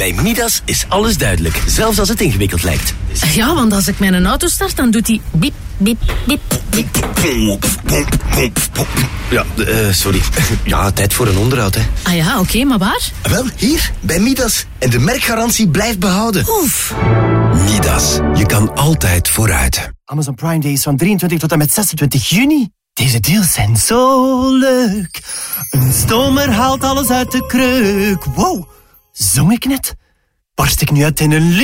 Bij Midas is alles duidelijk, zelfs als het ingewikkeld lijkt. Ja, want als ik mijn auto start, dan doet hij biep, biep, biep, biep. Ja, sorry. Ja, tijd voor een onderhoud, hè. Ah ja, oké, maar waar? Wel, hier, bij Midas. En de merkgarantie blijft behouden. Oef. Midas, je kan altijd vooruit. Amazon Prime Day is van 23 tot en met 26 juni. Deze deals zijn zo leuk. Een stomer haalt alles uit de kreuk. Wow, zong ik net? Barst ik nu uit in een lied?